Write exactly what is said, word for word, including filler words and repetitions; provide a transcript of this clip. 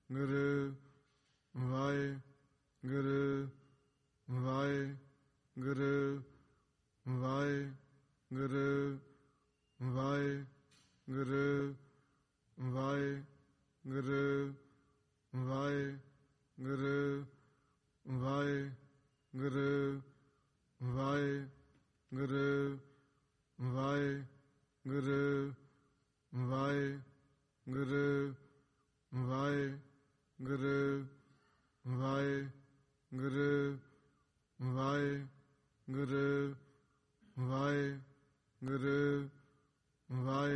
Guru Waheguru Waheguru Waheguru Waheguru Waheguru Waheguru Waheguru Waheguru Waheguru Waheguru Waheguru Waheguru Waheguru Waheguru ਵਾਹਿ